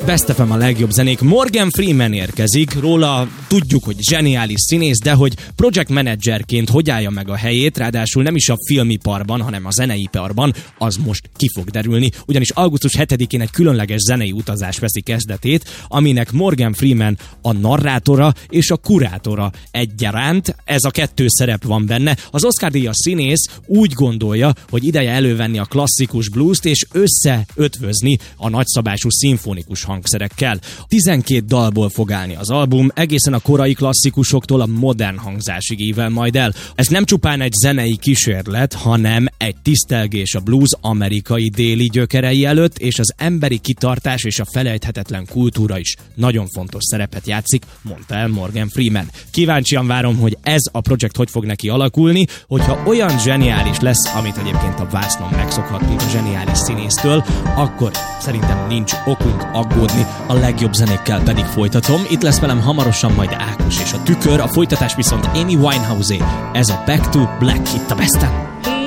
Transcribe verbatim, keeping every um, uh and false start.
Best ef em, a legjobb zenék. Morgan Freeman érkezik, róla tudjuk, hogy zseniális színész, de hogy project managerként hogy állja meg a helyét, ráadásul nem is a filmiparban, hanem a zeneiparban, az most ki fog derülni, ugyanis augusztus hetedikén egy különleges zenei utazás veszi kezdetét, aminek Morgan Freeman a narrátora és a kurátora egyaránt. Ez a kettő szerep van benne. Az Oscar-díjas színész úgy gondolja, hogy ideje elővenni a klasszikus bluest és összeötvözni a nagyszabású szimfonikus hangszerekkel. tizenkét dalból fog állni az album, egészen a korai klasszikusoktól a modern hangzásig ível majd el. Ez nem csupán egy zenei kísérlet, hanem egy tisztelgés a blues amerikai déli gyökerei előtt, és az emberi kitartás és a felejthetetlen kultúra is nagyon fontos szerepet játszik, mondta el Morgan Freeman. Kíváncsian várom, hogy ez a projekt hogy fog neki alakulni, hogyha olyan zseniális lesz, amit egyébként a vásznon megszokhattunk a zseniális színésztől, akkor szerintem nincs okunk aggódni, a legjobb zenékkel pedig folytatom. Itt lesz velem hamarosan majd Ákos és a Tükör, a folytatás viszont Amy Winehouse-é. Ez a Back to Black itt a Besten.